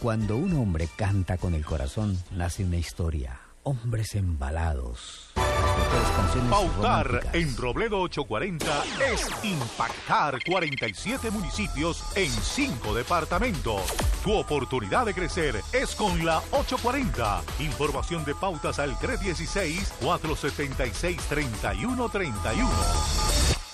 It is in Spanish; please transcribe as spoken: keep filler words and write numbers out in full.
Cuando un hombre canta con el corazón, nace una historia. Hombres embalados. Pautar en Robledo ochocientos cuarenta es impactar cuarenta y siete municipios en cinco departamentos. Tu oportunidad de crecer es con la ochocientos cuarenta. Información de pautas al tres uno seis, cuatro siete seis, tres uno tres uno.